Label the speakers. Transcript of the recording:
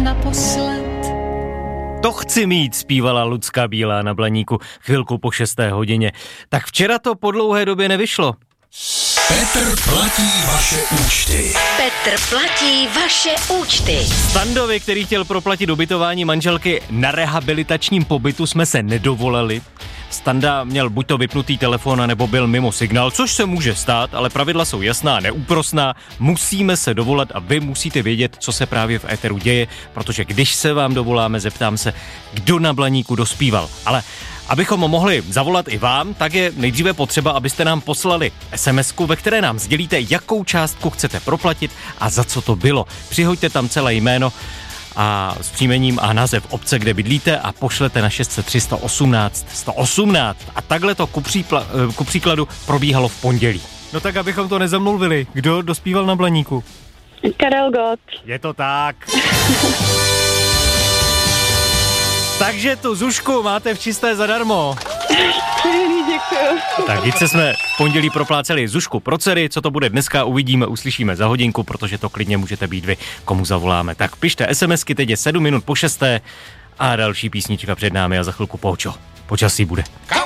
Speaker 1: naposled.
Speaker 2: To chci mít, zpívala Lucka Bílá na Blaníku chvilku po 6. hodině. Tak včera to po dlouhé době nevyšlo.
Speaker 3: Petr platí vaše účty.
Speaker 4: Petr platí vaše účty.
Speaker 2: Standovi, který chtěl proplatit ubytování manželky na rehabilitačním pobytu, jsme se nedovolili. Standa měl buď to vypnutý telefon, nebo byl mimo signál, což se může stát, ale pravidla jsou jasná, neúprosná. Musíme se dovolat a vy musíte vědět, co se právě v éteru děje, protože když se vám dovoláme, zeptám se, kdo na Blaníku dospíval. Ale abychom mohli zavolat i vám, tak je nejdříve potřeba, abyste nám poslali SMS-ku, ve které nám sdělíte, jakou částku chcete proplatit a za co to bylo. Přihoďte tam celé jméno a s příjmením a název obce, kde bydlíte a pošlete na 603 118 118. A takhle to ku příkladu probíhalo v pondělí. No tak, abychom to nezamluvili, kdo dospíval na Blaníku?
Speaker 5: Karel Gott.
Speaker 2: Je to tak. Takže tu Zušku máte v čisté zadarmo.
Speaker 5: Děkuju.
Speaker 2: Tak více jsme v pondělí propláceli Zušku pro dcery, co to bude dneska, uvidíme, uslyšíme za hodinku, protože to klidně můžete být vy, komu zavoláme. Tak pište SMSky, teď je 7 minut po 6. a další písnička před námi a za chvilku počasí bude.